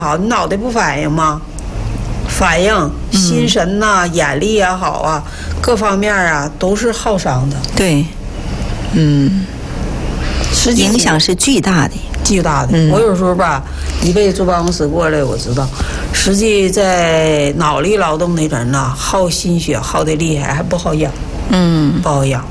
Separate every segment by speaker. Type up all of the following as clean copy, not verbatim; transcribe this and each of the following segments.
Speaker 1: 好，你脑袋不反应吗？反应，心神呐、眼力也好啊，各方面啊都是耗伤的。
Speaker 2: 对，影响是巨大的。
Speaker 1: 巨大的。我有时候吧，一辈子坐办公室过来，我知道，实际在脑力劳动的人呐，耗心血耗的厉害，还不好养。不好养。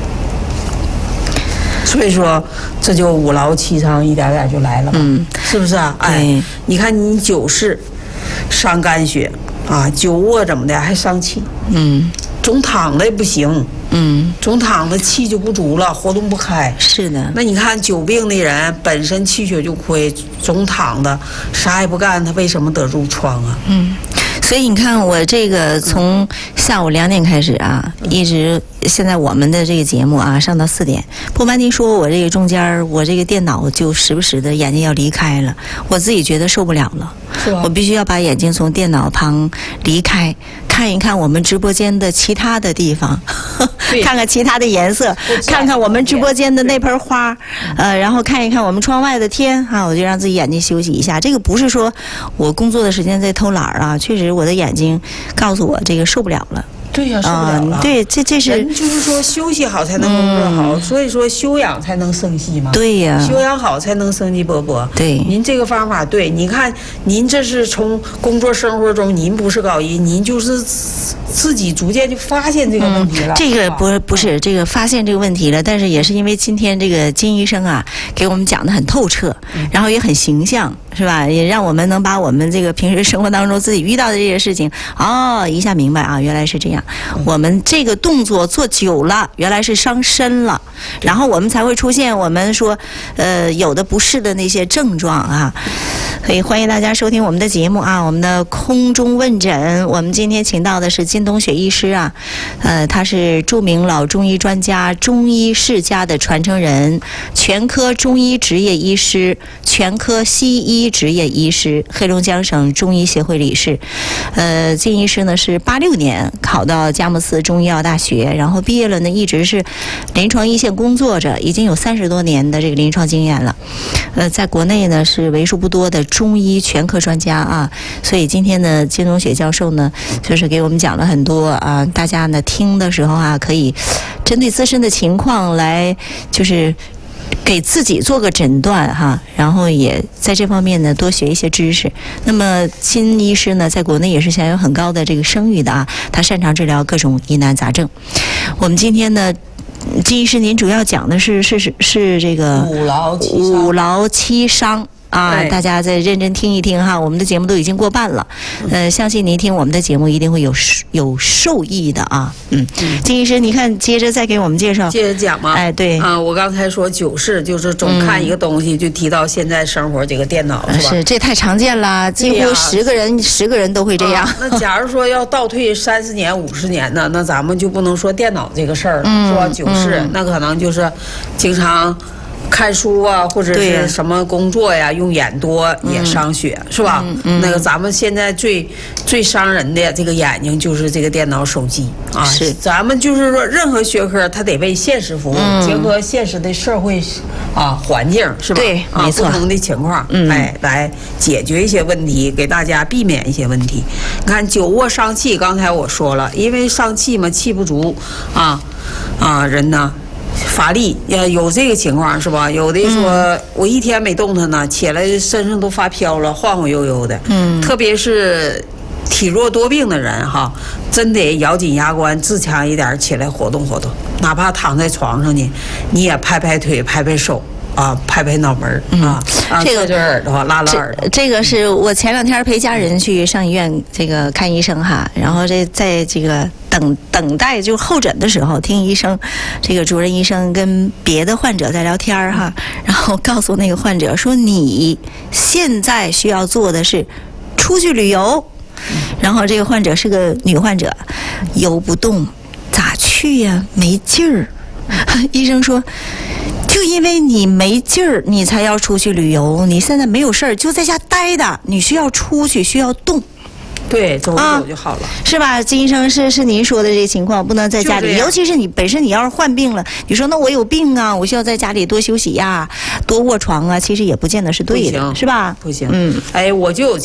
Speaker 1: 所以说，这就五劳七伤，一点点就来了。是不是啊？哎，你看你久视，伤肝血啊；久卧怎么的，还伤气。总躺的也不行。总躺的气就不足了，活动不开。
Speaker 2: 是的。
Speaker 1: 那你看久病的人本身气血就亏，总躺的啥也不干，他为什么得褥疮啊？
Speaker 2: 所以你看，我这个从下午2点开始啊，一直现在我们的这个节目啊，上到4点。不瞒您说，我这个中间我这个电脑就时不时的眼睛要离开了，我自己觉得受不了了，我必须要把眼睛从电脑旁离开，看一看我们直播间的其他的地方，看看其他的颜色，看看我们直播间的那盆花，然后看一看我们窗外的天啊，我就让自己眼睛休息一下。这个不是说我工作的时间在偷懒啊，确实我的眼睛告诉我这个受不了了。
Speaker 1: 对呀，受不了了。
Speaker 2: 对，这是
Speaker 1: 人就是说休息好才能工作好，所以说休养才能生息嘛。
Speaker 2: 对呀，
Speaker 1: 休养好才能生机勃勃。
Speaker 2: 对，
Speaker 1: 您这个方法对，你看您这是从工作生活中，您不是高音，您就是自己逐渐就发现这个问题了。
Speaker 2: 这个不是这个发现这个问题了，但是也是因为今天这个金医生啊给我们讲得很透彻，然后也很形象，是吧？也让我们能把我们这个平时生活当中自己遇到的这些事情，一下明白啊，原来是这样。我们这个动作做久了，原来是伤身了，然后我们才会出现我们说有的不适的那些症状啊。可以欢迎大家收听我们的节目啊，我们的空中问诊。我们今天请到的是金冬雪医师啊，他是著名老中医专家、中医世家的传承人，全科中医执业医师，全科西医执业医师，黑龙江省中医协会理事。金医师呢是86年考到佳木斯中医药大学，然后毕业了呢，一直是临床一线工作者，已经有30多年的这个临床经验了。在国内呢是为数不多的中医全科专家啊，所以今天呢，金冬雪教授呢，就是给我们讲了很多啊，大家呢听的时候啊，可以针对自身的情况来，就是给自己做个诊断哈，然后也在这方面呢多学一些知识。那么金医师呢，在国内也是享有很高的这个声誉的啊，他擅长治疗各种疑难杂症。我们今天呢，金医师您主要讲的是这个五劳七伤。大家再认真听一听哈，我们的节目都已经过半了，相信您听我们的节目一定会有受益的啊。金医师，你看接着再给我们介绍，
Speaker 1: 接着讲吗？
Speaker 2: 哎，对
Speaker 1: 啊，我刚才说久视就是总看一个东西，就提到现在生活这个电脑是吧？
Speaker 2: 是，这太常见了，几乎10个人都会这样。
Speaker 1: 那假如说要倒退30年、50年呢，那咱们就不能说电脑这个事儿了，是吧？久视那可能就是经常看书啊，或者是什么工作呀，用眼多也伤血，是吧？那个咱们现在最伤人的这个眼睛就是这个电脑、手机啊。
Speaker 2: 是，
Speaker 1: 咱们就是说，任何学科它得为现实服务，结合现实的社会环境，是吧？
Speaker 2: 对，没错，
Speaker 1: 不同的情况，来解决一些问题，给大家避免一些问题。你看久卧伤气，刚才我说了，因为伤气嘛，气不足人呢乏力，有这个情况是吧？有的说我一天没动弹呢，起来身上都发飘了，晃晃悠悠的。特别是体弱多病的人哈，真得咬紧牙关，自强一点，起来活动活动，哪怕躺在床上呢，你也拍拍腿，拍拍手。拍拍脑门这个耳朵，拉拉耳朵。
Speaker 2: 这个是我前2天陪家人去上医院这个看医生哈，然后在这个等待就候诊的时候，听医生这个主任医生跟别的患者在聊天哈，然后告诉那个患者说，你现在需要做的是出去旅游。然后这个患者是个女患者，游不动，咋去呀？没劲儿。医生说，就因为你没劲儿，你才要出去旅游。你现在没有事儿，就在家待的，你需要出去，需要动。
Speaker 1: 对，走一走就好了，
Speaker 2: 是吧？金医生是您说的这个情况，不能在家里，尤其是你本身你要是患病了，你说那我有病啊，我需要在家里多休息呀，多卧床啊，其实也不见得是对的，是吧？
Speaker 1: 不行，我就有。